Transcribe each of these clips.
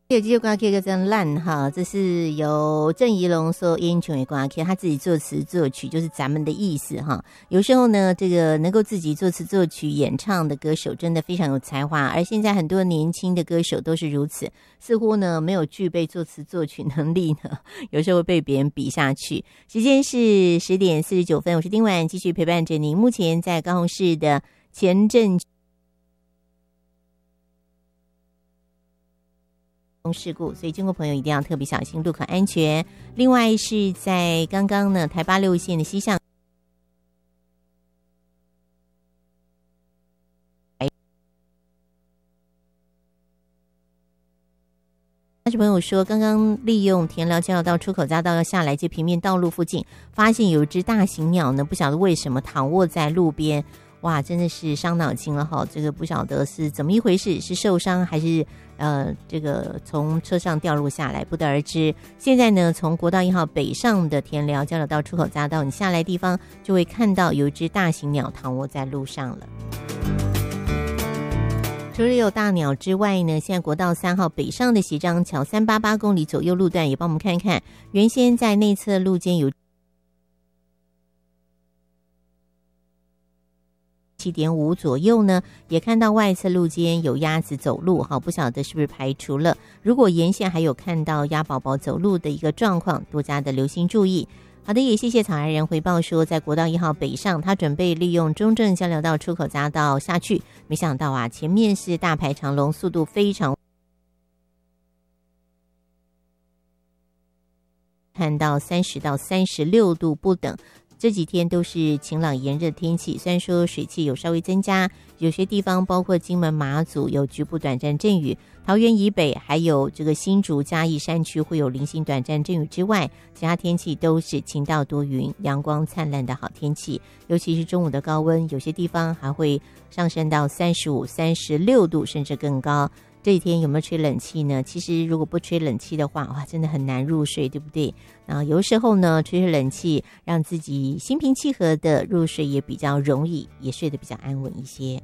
这首歌曲叫做《烂》哈，这是由郑宜龙所演唱的歌曲，他自己作词作曲，就是咱们的意思哈。有时候呢，这个能够自己作词作曲演唱的歌手，真的非常有才华。而现在很多年轻的歌手都是如此，似乎呢没有具备作词作曲能力呢，有时候会被别人比下去。时间是10:49，我是丁婉，继续陪伴着您。目前在高雄市的前镇事故，所以经过朋友一定要特别小心路口安全。另外是在刚刚呢台8-6线的西向朋友说，刚刚利用田寮交流道出口匝道要下来这平面道路附近，发现有一只大型鸟呢，不晓得为什么躺卧在路边。哇，真的是伤脑筋了哈！这个不晓得是怎么一回事，是受伤还是这个从车上掉落下来，不得而知。现在呢，从国道1号北上的田寮交流道出口匝道，你下来地方就会看到有一只大型鸟躺卧在路上了。除了有大鸟之外呢，现在国道3号北上的斜张桥388公里左右路段，也帮我们看看，原先在内侧路肩有7.5左右呢，也看到外侧路肩有鸭子走路，好，不晓得是不是排除了。如果沿线还有看到鸭宝宝走路的一个状况，多加的留心注意。好的，也谢谢草爱人回报说，在国道1号北上，他准备利用中正交流道出口匝道下去，没想到啊，前面是大排长龙，速度非常，看到30到36度不等。这几天都是晴朗炎热天气，虽然说水汽有稍微增加，有些地方包括金门马祖有局部短暂阵雨，桃园以北还有这个新竹嘉义山区会有零星短暂阵雨之外，其他天气都是晴到多云，阳光灿烂的好天气。尤其是中午的高温，有些地方还会上升到35、36度甚至更高。这几天有没有吹冷气呢？其实如果不吹冷气的话，哇，真的很难入睡，对不对？有时候呢，吹吹冷气，让自己心平气和的入睡也比较容易，也睡得比较安稳一些。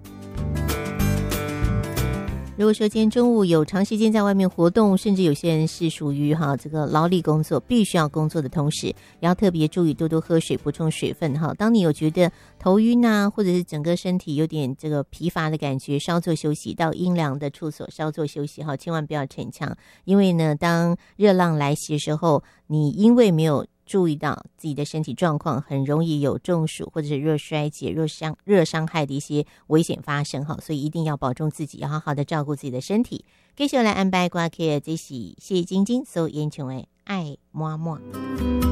如果说今天中午有长时间在外面活动，甚至有些人是属于这个劳力工作，必须要工作的同时，也要特别注意多多喝水，补充水分哈。当你有觉得头晕啊，或者是整个身体有点这个疲乏的感觉，稍作休息，到阴凉的处所稍作休息哈，千万不要逞强，因为呢，当热浪来袭的时候，你因为没有注意到自己的身体状况，很容易有中暑或者是热衰竭、热伤害的一些危险发生哈，所以一定要保重自己，要好好的照顾自己的身体。接下来安排歌曲，这是谢晶晶所演唱的《爱默默》。